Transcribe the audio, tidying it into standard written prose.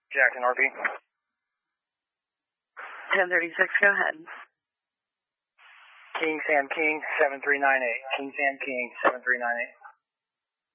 Jackson RP. 1036, go ahead. King Sam King 7398. King Sam King 7398.